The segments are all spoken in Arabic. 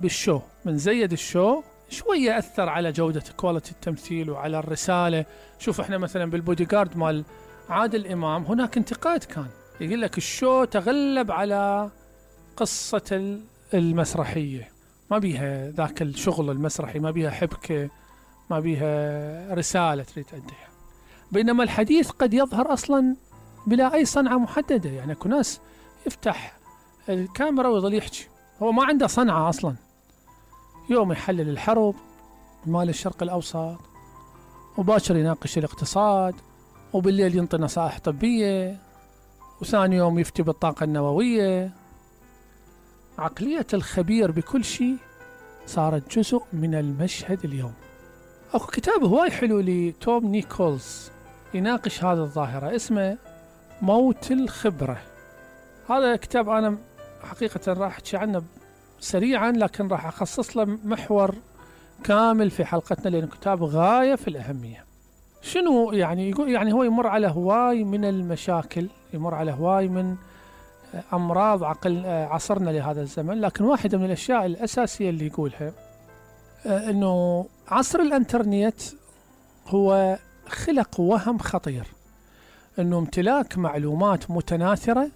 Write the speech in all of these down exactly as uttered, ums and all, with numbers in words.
بالشو، من زيد الشو شوية أثر على جودة كواليتي التمثيل وعلى الرسالة. شوف احنا مثلا بالبودي جارد مال عادل إمام هناك انتقاد كان يقول لك الشو تغلب على قصة المسرحية، ما بيها ذاك الشغل المسرحي، ما بيها حبكة، ما بيها رسالة تريد تأديها. بينما الحديث قد يظهر أصلا بلا أي صنعة محددة، يعني أكو ناس يفتح الكاميرا ويظل يحكي، هو ما عنده صنعة أصلا، يوم يحلل الحرب مال الشرق الأوسط، وباكر يناقش الاقتصاد، وبالليل ينطي نصائح طبية، وثاني يوم يفتي بالطاقة النووية. عقلية الخبير بكل شيء صارت جزء من المشهد اليوم. أكو كتاب هواي حلو لتوم نيكولز يناقش هذه الظاهرة، اسمه موت الخبرة. هذا كتاب أنا حقيقة راح أحكي عنه سريعا، لكن راح أخصص له محور كامل في حلقتنا لأنه كتاب غاية في الأهمية. شنو يعني يقول؟ يعني هو يمر على هواي من المشاكل، يمر على هواي من أمراض عقل عصرنا لهذا الزمن، لكن واحدة من الأشياء الأساسية اللي يقولها أنه عصر الإنترنت هو خلق وهم خطير، أنه امتلاك معلومات متناثرة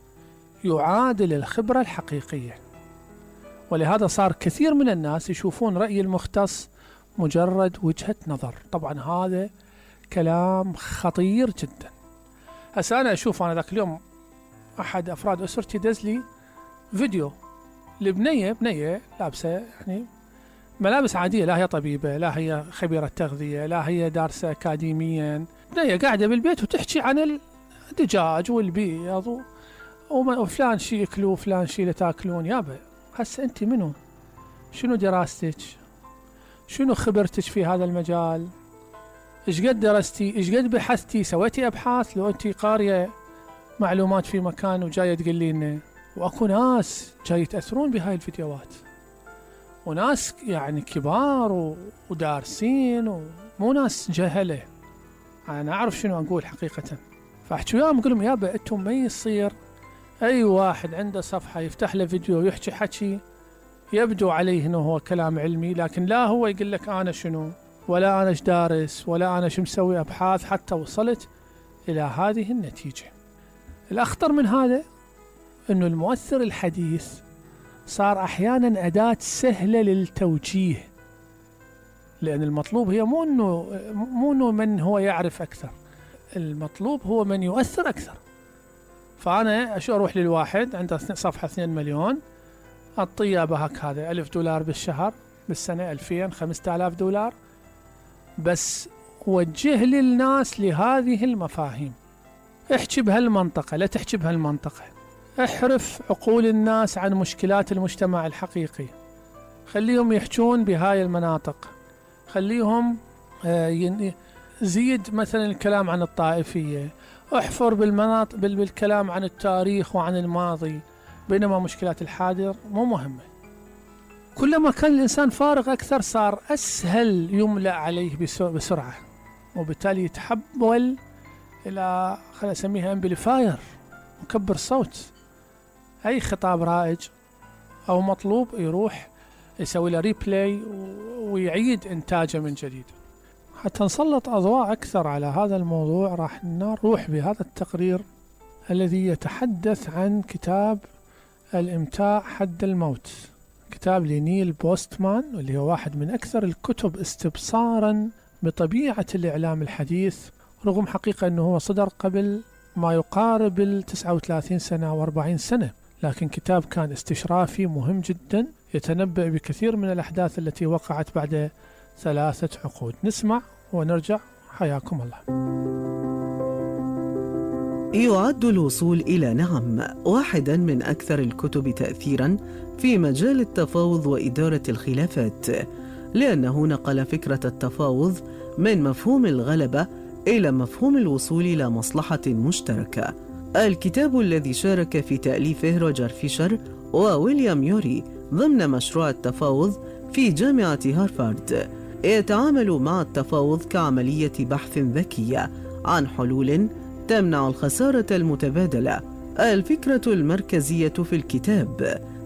يعادل الخبرة الحقيقية، ولهذا صار كثير من الناس يشوفون رأي المختص مجرد وجهة نظر. طبعا هذا كلام خطير جدا. هسا أنا أشوف، أنا ذاك اليوم أحد أفراد أسرتي دز لي فيديو لبنية بنية لابسة يعني ملابس عادية، لا هي طبيبة، لا هي خبيرة تغذية، لا هي دارسة أكاديميا، بنية قاعدة بالبيت وتحكي عن الدجاج والبيض وفلان شي يأكلوا وفلان شي لتاكلون. يابا هسا أنت منو؟ شنو دراستك؟ شنو خبرتك في هذا المجال؟ إيش قد درستي؟ إيش قد بحثتي؟ سويتي أبحاث؟ لو أنت قارية معلومات في مكان وجاية تقولي لنا. وأكو ناس جاي يتأثرون بهاي الفيديوهات، وناس يعني كبار ودارسين ومو ناس جهلة. أنا أعرف شنو أقول حقيقة، فأحكي وياهم أقول لهم يابا أنتم ما يصير أي واحد عنده صفحة يفتح له فيديو يحكي حكي يبدو عليه أنه هو كلام علمي، لكن لا هو يقول لك أنا شنو، ولا أنا ايش دارس، ولا أنا شو مسوي أبحاث حتى وصلت إلى هذه النتيجة. الأخطر من هذا أنه المؤثر الحديث صار أحيانا أداة سهلة للتوجيه، لأن المطلوب هي مو أنه مو أنه من هو يعرف أكثر، المطلوب هو من يؤثر أكثر. فأنا أشو أروح للواحد عنده صفحة اثنين مليون أعطيه بهك هذا ألف دولار بالشهر، بالسنة ألفين خمسة آلاف دولار، بس وجه للناس لهذه المفاهيم، احكي بهالمنطقة لا تحكي بهالمنطقة، احرف عقول الناس عن مشكلات المجتمع الحقيقي، خليهم يحجون بهاي المناطق، خليهم آه زيد مثلا الكلام عن الطائفية، احفر بالمناطق بالكلام عن التاريخ وعن الماضي، بينما مشكلات الحاضر مو مهمة. كلما كان الإنسان فارغ أكثر صار أسهل يملأ عليه بسرعة، وبالتالي يتحول إلى خلينا نسميها امبليفاير، مكبر صوت. أي خطاب رائج أو مطلوب يروح يسوي له ريبلاي ويعيد إنتاجه من جديد. حتى نسلط أضواء أكثر على هذا الموضوع راح نروح بهذا التقرير الذي يتحدث عن كتاب الإمتاع حد الموت، كتاب لنيل بوستمان، واللي هو واحد من أكثر الكتب استبصارا بطبيعة الإعلام الحديث، رغم حقيقة أنه هو صدر قبل ما يقارب التسعة وثلاثين سنة أو أربعين سنة، لكن كتاب كان استشرافي مهم جدا يتنبأ بكثير من الأحداث التي وقعت بعد ثلاثة عقود. نسمع ونرجع، حياكم الله. يعد الوصول إلى نعم واحداً من أكثر الكتب تأثيراً في مجال التفاوض وإدارة الخلافات، لأنه نقل فكرة التفاوض من مفهوم الغلبة إلى مفهوم الوصول إلى مصلحة مشتركة. الكتاب الذي شارك في تأليفه روجر فيشر وويليام يوري ضمن مشروع التفاوض في جامعة هارفارد يتعامل مع التفاوض كعملية بحث ذكية عن حلول تمنع الخسارة المتبادلة. الفكرة المركزية في الكتاب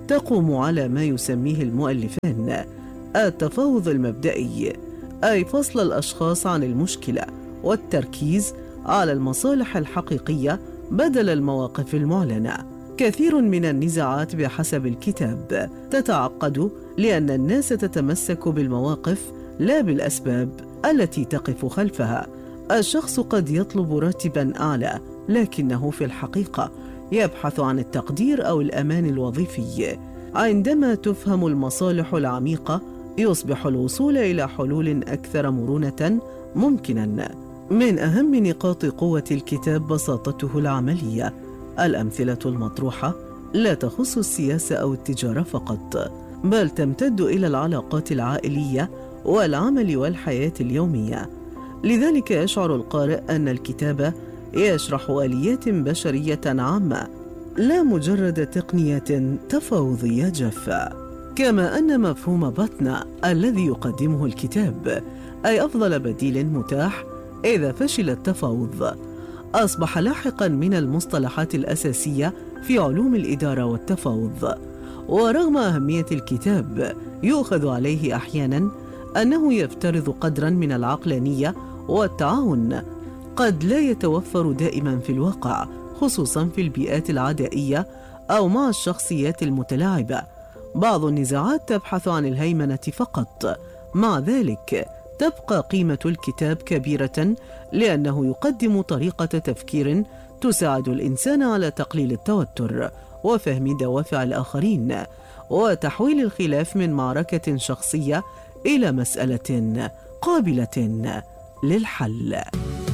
تقوم على ما يسميه المؤلفان التفاوض المبدئي، أي فصل الأشخاص عن المشكلة والتركيز على المصالح الحقيقية بدل المواقف المعلنة. كثير من النزاعات بحسب الكتاب تتعقد لأن الناس تتمسك بالمواقف لا بالأسباب التي تقف خلفها. الشخص قد يطلب راتباً أعلى، لكنه في الحقيقة يبحث عن التقدير أو الأمان الوظيفي. عندما تفهم المصالح العميقة، يصبح الوصول إلى حلول أكثر مرونة ممكناً. من أهم نقاط قوة الكتاب بساطته العملية. الأمثلة المطروحة لا تخص السياسة أو التجارة فقط، بل تمتد إلى العلاقات العائلية والعمل والحياة اليومية. لذلك يشعر القارئ أن الكتاب يشرح آليات بشرية عامة، لا مجرد تقنية تفاوضية جافة. كما أن مفهوم باتنا الذي يقدمه الكتاب، أي أفضل بديل متاح إذا فشل التفاوض، أصبح لاحقاً من المصطلحات الأساسية في علوم الإدارة والتفاوض. ورغم أهمية الكتاب، يؤخذ عليه أحياناً أنه يفترض قدراً من العقلانية والتعاون قد لا يتوفر دائماً في الواقع، خصوصاً في البيئات العدائية أو مع الشخصيات المتلاعبة. بعض النزاعات تبحث عن الهيمنة فقط، مع ذلك تبقى قيمة الكتاب كبيرة لأنه يقدم طريقة تفكير تساعد الإنسان على تقليل التوتر وفهم دوافع الآخرين، وتحويل الخلاف من معركة شخصية إلى مسألة قابلة للحل.